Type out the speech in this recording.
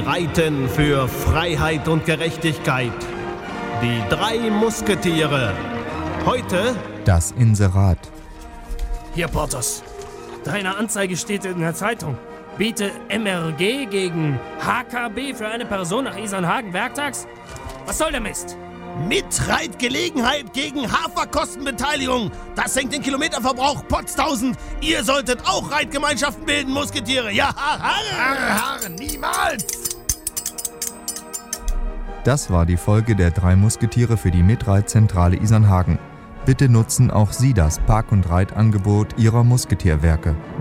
reiten für Freiheit und Gerechtigkeit. Die 3 Musketiere. Heute das Inserat. Hier, Porthos. Deine Anzeige steht in der Zeitung. Biete MRG gegen HKB für eine Person nach Isernhagen werktags? Was soll der Mist? Mitreitgelegenheit gegen Haferkostenbeteiligung. Das senkt den Kilometerverbrauch Potztausend. Ihr solltet auch Reitgemeinschaften bilden, Musketiere. Ja, niemals! Das war die Folge der 3 Musketiere für die Mitreitzentrale Isernhagen. Bitte nutzen auch Sie das Park- und Reitangebot Ihrer Musketierwerke.